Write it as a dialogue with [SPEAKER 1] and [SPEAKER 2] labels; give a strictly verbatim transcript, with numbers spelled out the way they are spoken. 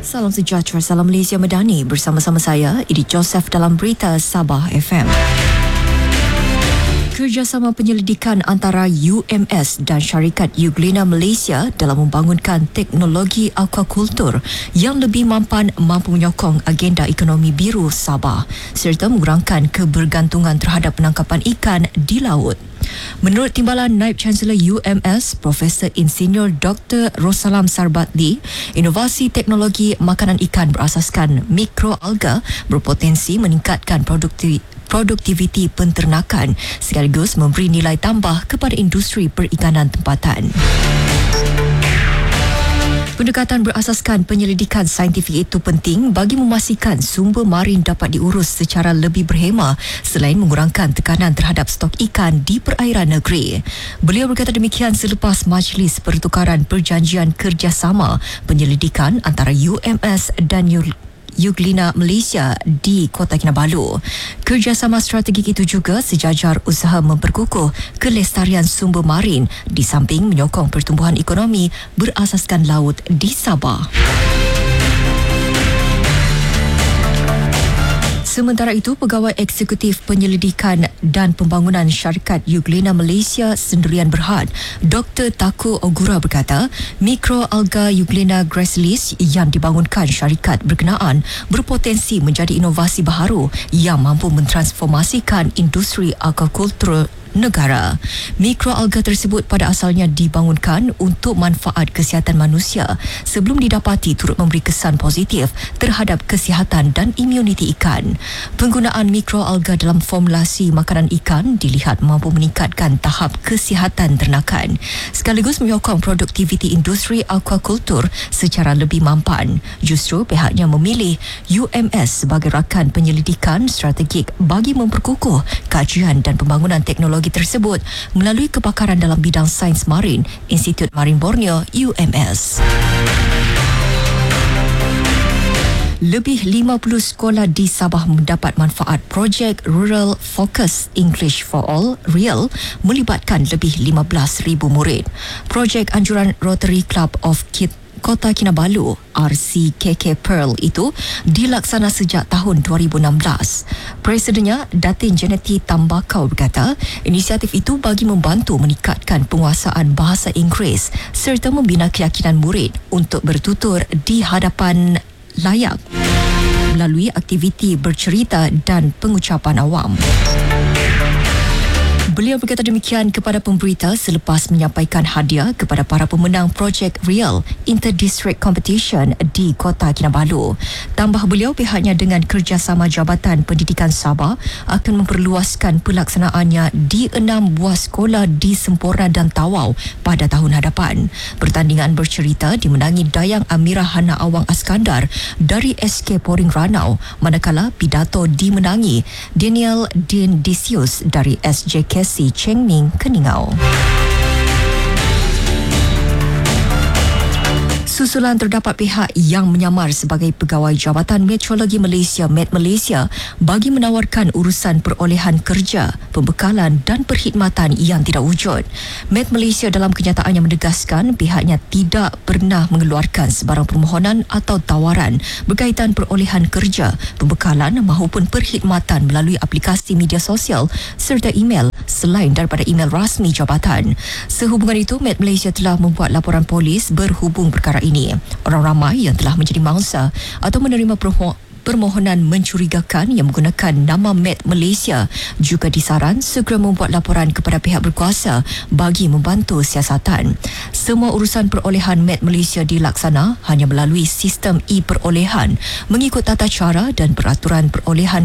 [SPEAKER 1] Salam sejahtera, salam Malaysia Madani. Bersama-sama saya, Idi Joseph dalam Berita Sabah F M. Kerjasama penyelidikan antara U M S dan syarikat Euglena Malaysia dalam membangunkan teknologi aquakultur yang lebih mampan mampu menyokong agenda ekonomi biru Sabah serta mengurangkan kebergantungan terhadap penangkapan ikan di laut. Menurut Timbalan Naib Chancellor U M S, Profesor Insinyur Doktor Rosalam Sarbatli, inovasi teknologi makanan ikan berasaskan mikroalga berpotensi meningkatkan produktivitas produktiviti penternakan sekaligus memberi nilai tambah kepada industri perikanan tempatan. Pendekatan berasaskan penyelidikan saintifik itu penting bagi memastikan sumber marin dapat diurus secara lebih berhema selain mengurangkan tekanan terhadap stok ikan di perairan negeri. Beliau berkata demikian selepas majlis pertukaran perjanjian kerjasama penyelidikan antara U M S dan Euglena Malaysia di Kota Kinabalu. Kerjasama strategik itu juga sejajar usaha memperkukuh kelestarian sumber marin di samping menyokong pertumbuhan ekonomi berasaskan laut di Sabah. Sementara itu, Pegawai Eksekutif Penyelidikan dan Pembangunan Syarikat Euglena Malaysia Sendirian Berhad, Doktor Taku Ogura berkata, mikroalga Euglena gracilis yang dibangunkan syarikat berkenaan berpotensi menjadi inovasi baharu yang mampu mentransformasikan industri aquakultur negara. Mikroalga tersebut pada asalnya dibangunkan untuk manfaat kesihatan manusia sebelum didapati turut memberi kesan positif terhadap kesihatan dan imuniti ikan. Penggunaan mikroalga dalam formulasi makanan ikan dilihat mampu meningkatkan tahap kesihatan ternakan sekaligus menyokong produktiviti industri aquakultur secara lebih mampan. Justru pihaknya memilih U M S sebagai rakan penyelidikan strategik bagi memperkukuh kajian dan pembangunan teknologi tersebut melalui kepakaran dalam bidang sains marin Institut Marin Borneo U M S. Lebih lima puluh sekolah di Sabah mendapat manfaat projek Rural Focus English for All (REAL) melibatkan lebih lima belas ribu murid. Projek anjuran Rotary Club of Kit Kota Kinabalu R C K K Pearl itu dilaksana sejak tahun dua ribu enam belas. Presidennya Datin Janeti Tambakau berkata, inisiatif itu bagi membantu meningkatkan penguasaan bahasa Inggeris serta membina keyakinan murid untuk bertutur di hadapan layak melalui aktiviti bercerita dan pengucapan awam. Beliau berkata demikian kepada pemberita selepas menyampaikan hadiah kepada para pemenang projek REAL Inter-District Competition di Kota Kinabalu. Tambah beliau, pihaknya dengan kerjasama Jabatan Pendidikan Sabah akan memperluaskan pelaksanaannya di enam buah sekolah di Semporna dan Tawau pada tahun hadapan. Pertandingan bercerita dimenangi Dayang Amirah Hana Awang Askandar dari S K Poring Ranau, manakala pidato dimenangi Daniel Din Disius dari S J K Si Cheng Ming Keningau. Susulan terdapat pihak yang menyamar sebagai pegawai Jabatan Meteorologi Malaysia Met Malaysia bagi menawarkan urusan perolehan kerja, pembekalan dan perkhidmatan yang tidak wujud. Met Malaysia dalam kenyataannya menegaskan pihaknya tidak pernah mengeluarkan sebarang permohonan atau tawaran berkaitan perolehan kerja, pembekalan maupun perkhidmatan melalui aplikasi media sosial serta email selain daripada email rasmi jabatan. Sehubungan itu, Met Malaysia telah membuat laporan polis berhubung perkara ini. Orang ramai yang telah menjadi mangsa atau menerima permohonan mencurigakan yang menggunakan nama Met Malaysia juga disaran segera membuat laporan kepada pihak berkuasa bagi membantu siasatan. Semua urusan perolehan Met Malaysia dilaksana hanya melalui sistem e-perolehan mengikut tata cara dan peraturan perolehan